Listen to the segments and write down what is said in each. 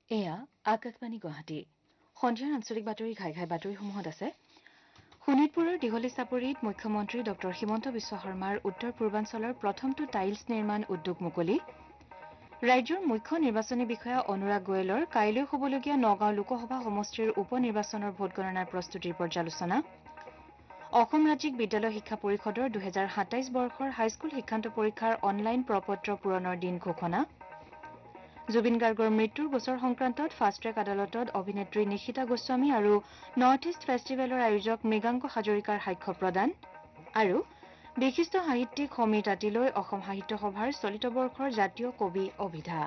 এয়া আকাশবাণী গুৱাহাটী সন্ধিয়াৰ আঞ্চলিক বাতৰি ঘাই ঘাই বাতৰিসমূহত আছে শোণিতপুৰৰ দীঘলী চাপৰিত মুখ্যমন্ত্ৰী ডঃ হিমন্ত বিশ্ব শৰ্মাৰ উত্তৰ পূৰ্বাঞ্চলৰ প্ৰথমটো টাইলছ নিৰ্মাণ উদ্যোগ মুকলি ৰাজ্যৰ মুখ্য নিৰ্বাচনী বিষয়া অনুৰাগ গোয়েলৰ কাইলৈ হ'বলগীয়া নগাঁও লোকসভা সমষ্টিৰ উপ নিৰ্বাচনৰ ভোটগণনাৰ প্ৰস্তুতিৰ পৰ্যালোচনা অসম ৰাজ্যিক বিদ্যালয় শিক্ষা পৰিষদৰ 2027 বৰ্ষৰ হাইস্কুল শিক্ষান্ত পৰীক্ষাৰ অনলাইন প্ৰপত্ৰ পূৰণৰ দিন ঘোষণা জুবিন গাৰ্গৰ মৃত্যুৰ গোচৰ সংক্ৰান্তত ফাষ্ট ট্ৰেক আদালতত অভিনেত্ৰী নিশিতা গোস্বামী আৰু নৰ্থ ইষ্ট ফেষ্টিভেলৰ আয়োজক মৃগাংক হাজৰিকাৰ সাক্ষ্য প্ৰদান আৰু বিশিষ্ট সাহিত্যিক সমীৰ তাঁতীলৈ অসম সাহিত্য সভাৰ চলিত বৰ্ষৰ জাতীয় কবি অভিধা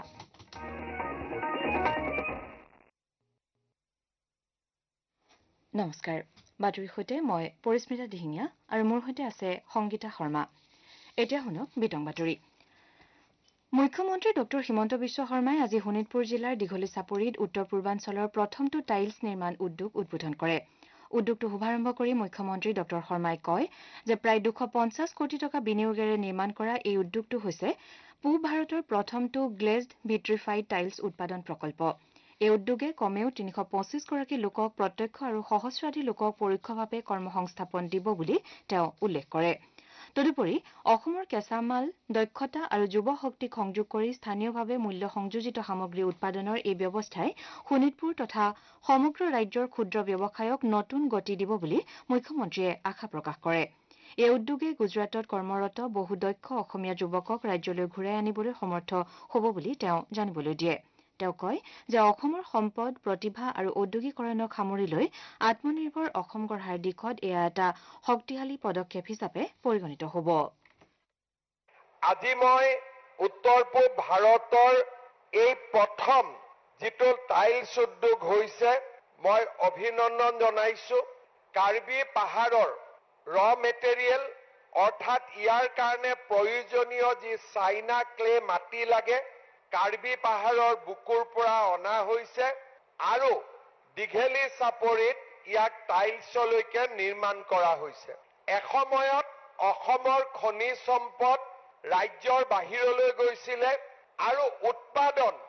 নমস্কাৰ বাতৰিৰ সৈতে মই পৰিস্মিতা দিহিঙীয়া আৰু মোৰ সৈতে আছে সংগীতা শৰ্মা এতিয়া শুনক বিতং বাতৰি মুখ্যমন্ত্ৰী ডঃ হিমন্ত বিশ্ব শৰ্মাই আজি শোণিতপুৰ জিলাৰ দীঘলী চাপৰিত উত্তৰ পূৰ্বাঞ্চলৰ প্ৰথমটো টাইলছ নিৰ্মাণ উদ্যোগ উদ্বোধন কৰে উদ্যোগটো শুভাৰম্ভ কৰি মুখ্যমন্ত্ৰী ডঃ শৰ্মাই কয় যে প্ৰায় 250 কোটি টকা বিনিয়োগেৰে নিৰ্মাণ কৰা এই উদ্যোগটো হৈছে পূব ভাৰতৰ প্ৰথমটো গ্লেজড ভিট্ৰিফাইড টাইলছ উৎপাদন প্ৰকল্প এই উদ্যোগে কমেও 325 গৰাকী লোকক প্ৰত্যক্ষ আৰু সহস্ৰাধিক লোকক পৰোক্ষভাৱে কৰ্মসংস্থাপন দিব বুলি তেওঁ উল্লেখ কৰে তদুপৰি অসমৰ কেঁচামাল দক্ষতা আৰু যুৱ শক্তিক সংযোগ কৰি স্থানীয়ভাৱে মূল্য সংযোজিত সামগ্ৰী উৎপাদনৰ এই ব্যৱস্থাই শোণিতপুৰ তথা সমগ্ৰ ৰাজ্যৰ ক্ষুদ্ৰ ব্যৱসায়ক নতুন গতি দিব বুলি মুখ্যমন্ত্ৰীয়ে আশা প্ৰকাশ কৰে এই উদ্যোগে গুজৰাটত কৰ্মৰত বহু দক্ষ অসমীয়া যুৱকক ৰাজ্যলৈ ঘূৰাই আনিবলৈ সমৰ্থ হ'ব বুলি তেওঁ জানিবলৈ দিয়ে তেওঁ কয় যে অসমৰ সম্পদ প্ৰতিভা আৰু ঔদ্যোগিকৰণক সামৰি লৈ আত্মনিৰ্ভৰ অসম গঢ়াৰ দিশত এয়া এটা শক্তিশালী পদক্ষেপ হিচাপে পৰিগণিত হ'ব আজি মই উত্তৰ পূব ভাৰতৰ এই প্ৰথম যিটো টাইলছ উদ্যোগ হৈছে মই অভিনন্দন জনাইছো কাৰ্বি পাহাৰৰ ৰ মেটেৰিয়েল অৰ্থাৎ ইয়াৰ কাৰণে প্ৰয়োজনীয় যি চাইনা ক্লে মাটি লাগে কাৰ্বি পাহাৰৰ বুকুৰ পৰা অনা হৈছে আৰু দীঘলী চাপৰিত ইয়াক টাইলছলৈকে নিৰ্মাণ কৰা হৈছে এসময়ত অসমৰ খনিজ সম্পদ ৰাজ্যৰ বাহিৰলৈ গৈছিলে আৰু উৎপাদন